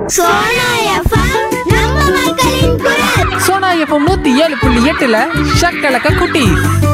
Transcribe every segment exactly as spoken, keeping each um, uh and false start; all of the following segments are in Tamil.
சோனா எஃப்எம் நம்ம மக்களின் குரல். சோனா எஃப்எம் நூத்தி ஏழு புள்ளி எட்டுல ஷக்கலக்க குட்டி.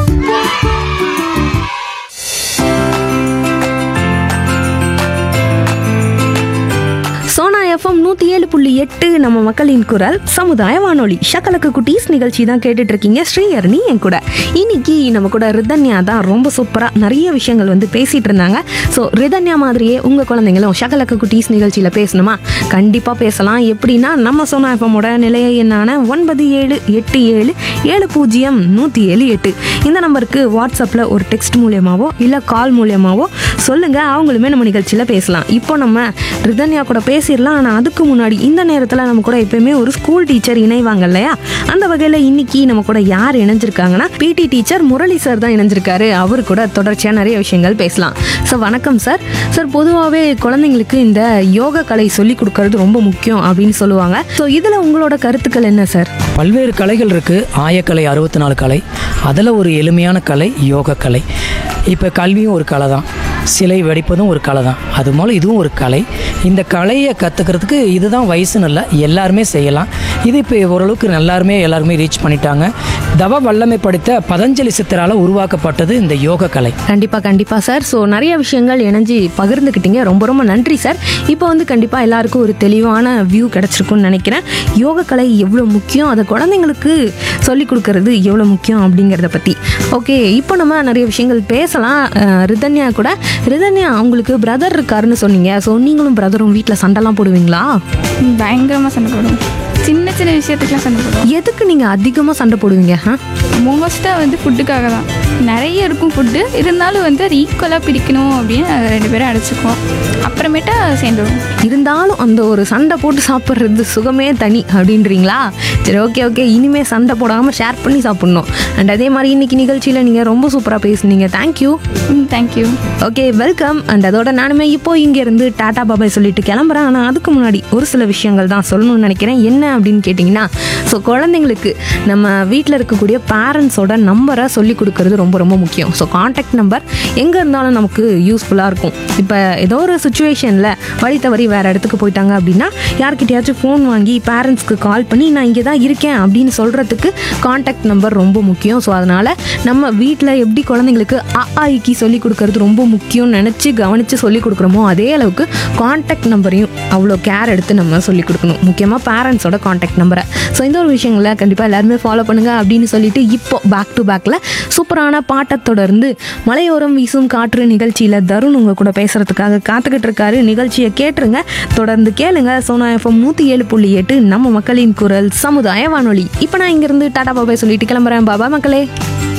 சோனா எஃப்எம் நூற்றி ஏழு புள்ளி எட்டு நம்ம மக்களின் குரல் சமுதாய வானொலி ஷக்கலக்கு குட்டீஸ் நிகழ்ச்சி தான் கேட்டுட்டு இருக்கீங்க. ஸ்ரீஹரணி என் கூட. இன்னைக்கு நம்ம கூட ரிதன்யா தான் ரொம்ப சூப்பராக நிறைய விஷயங்கள் வந்து பேசிட்டு இருந்தாங்க. ஸோ ரிதன்யா மாதிரியே உங்கள் குழந்தைங்களும் ஷக்கலக்கு குட்டீஸ் நிகழ்ச்சியில் பேசணுமா? கண்டிப்பாக பேசலாம். எப்படின்னா நம்ம சோனா எஃப்எம்மோட நிலைய எண்ணான ஒன்பது ஏழு எட்டு ஏழு ஏழு பூஜ்ஜியம் நூற்றி ஏழு எட்டு இந்த நம்பருக்கு வாட்ஸ்அப்பில் ஒரு டெக்ஸ்ட் மூலியமாவோ இல்லை கால் மூலியமாவோ சொல்லுங்கள். அவங்களுமே நம்ம நிகழ்ச்சியில் பேசலாம். இப்போ நம்ம ரிதன்யா கூட பேசிடலாம். ஆனால் அதுக்கு முன்னாடி இந்த நேரத்தில் நம்ம கூட எப்பயுமே ஒரு ஸ்கூல் டீச்சர் இணைவாங்க இல்லையா? அந்த வகையில் இன்னைக்கு நம்ம கூட யார் இணைஞ்சிருக்காங்கன்னா பிடி டீச்சர் முரளி சார் தான் இணைஞ்சிருக்காரு. அவரு கூட தொடர்ச்சியாக நிறைய விஷயங்கள் பேசலாம். சார் வணக்கம் சார். சார் பொதுவாகவே குழந்தைங்களுக்கு இந்த யோகா கலை சொல்லி கொடுக்கறது ரொம்ப முக்கியம் அப்படின்னு சொல்லுவாங்க. ஸோ இதில் உங்களோட கருத்துக்கள் என்ன சார்? பல்வேறு கலைகள் இருக்குது. ஆயக்கலை அறுபத்தி நாலு கலை, அதில் ஒரு எளிமையான கலை யோக கலை. இப்போ கல்வியும் ஒரு கலை தான், சிலை வெடிப்பதும் ஒரு கலை தான், அது போல் இதுவும் ஒரு கலை. இந்த கலையை கற்றுக்கிறதுக்கு இதுதான் வயசுன்னு இல்லை, எல்லாருமே செய்யலாம். இது இப்போ ஓரளவுக்கு எல்லாருமே எல்லாருமே ரீச் பண்ணிட்டாங்க. தவ வல்லமை படித்த பதஞ்சலி சித்தரால் உருவாக்கப்பட்டது இந்த யோக கலை. கண்டிப்பாக கண்டிப்பாக சார். ஸோ நிறைய விஷயங்கள் இணைஞ்சு பகிர்ந்துக்கிட்டீங்க. ரொம்ப ரொம்ப நன்றி சார். இப்போ வந்து கண்டிப்பாக எல்லாருக்கும் ஒரு தெளிவான வியூ கிடச்சிருக்குன்னு நினைக்கிறேன். யோக கலை எவ்வளோ முக்கியம், அதை குழந்தைங்களுக்கு சொல்லிக் கொடுக்கறது எவ்வளோ முக்கியம் அப்படிங்கிறத பற்றி. ஓகே, இப்போ நம்ம நிறைய விஷயங்கள் பேசலாம். ரிதன்யா கூட. ரிதன்யா, அவங்களுக்கு பிரதர் இருக்காருன்னு சொன்னீங்க. ஸோ நீங்களும் பிரதரும் வீட்டில் சண்டைலாம் போடுவீங்களா? பயங்கரமாக சண்டை போடுவோம். சின்ன சின்ன விஷயத்துக்குலாம் சண்டை போடுவோம். எதுக்கு நீங்கள் அதிகமாக சண்டை போடுவீங்க? மோஸ்ட்டாக வந்து ஃபுட்டுக்காக தான். நிறைய இருக்கும் ஃபுட்டு, இருந்தாலும் வந்து அது ஈக்குவலாக பிரிக்கணும் அப்படின்னு ரெண்டு பேரும் அடிச்சுக்குவோம். அப்புறமேட்டா சேர்ந்துடுவோம். இருந்தாலும் அந்த ஒரு சண்டை போட்டு சாப்பிட்றது சுகமே தனி அப்படின்றீங்களா? சரி, ஓகே ஓகே இனிமேல் சண்டை போடாமல் ஷேர் பண்ணி சாப்பிட்ணும். அண்ட் அதே மாதிரி இன்னைக்கு நிகழ்ச்சியில் நீங்கள் ரொம்ப சூப்பராக பேசுனீங்க. தேங்க்யூ. ம் தேங்க்யூ. Okay, welcome. அண்ட் அதோட நானுமே இப்போ இங்கேருந்து டாடா பாபாய் சொல்லிட்டு கிளம்புறேன். ஆனால் அதுக்கு முன்னாடி ஒரு சில விஷயங்கள் தான் சொல்லணும்னு நினைக்கிறேன். என்ன அப்படின்னு கேட்டிங்கன்னா, ஸோ குழந்தைங்களுக்கு நம்ம வீட்டில் இருக்கக்கூடிய பேரண்ட்ஸோட நம்பரை சொல்லி கொடுக்கறது ரொம்ப ரொம்ப முக்கியம். ஸோ கான்டாக்ட் நம்பர் எங்கே இருந்தாலும் நமக்கு யூஸ்ஃபுல்லாக இருக்கும். இப்போ ஏதோ ஒரு சுச்சுவேஷனில் வழி தவறி வேறு இடத்துக்கு போயிட்டாங்க அப்படின்னா யார்கிட்டயாச்சும் ஃபோன் வாங்கி பேரண்ட்ஸ்க்கு கால் பண்ணி நான் இங்கே தான் இருக்கேன் அப்படின்னு சொல்கிறதுக்கு கான்டாக்ட் நம்பர் ரொம்ப முக்கியம். ஸோ அதனால் நம்ம வீட்டில் எப்படி குழந்தைங்களுக்கு அ ஆஇக்கு சொல்லி கொடுக்கறது ரொம்ப முக்கியம்னு நினச்சி கவனித்து சொல்லி கொடுக்குறோமோ அதே அளவுக்கு கான்டாக்ட் நம்பரையும் அவ்வளோ கேர் எடுத்து நம்ம சொல்லி கொடுக்கணும். முக்கியமாக பேரண்ட்ஸோட கான்டாக்ட் நம்பரை. ஸோ இந்த ஒரு விஷயங்களை கண்டிப்பாக எல்லாருமே ஃபாலோ பண்ணுங்கள் அப்படின்னு சொல்லிட்டு இப்போ பேக் டு பேக்கில் சூப்பரான பாட்டை தொடர்ந்து மலையோரம் வீசும் காற்று நிகழ்ச்சியில் தருண் உங்கள் கூட பேசுகிறதுக்காக காத்துக்கிட்டு இருக்காரு. நிகழ்ச்சியை கேட்டுருங்க, தொடர்ந்து கேளுங்க. சோனா எஃப்எம் நூற்றி ஏழு புள்ளி எட்டு நம்ம மக்களின் குரல் சமுதாய வானொலி. இப்போ நான் இங்கேருந்து டாடா பாபாய் சொல்லிட்டு கிளம்புறேன். பாபா மக்களே.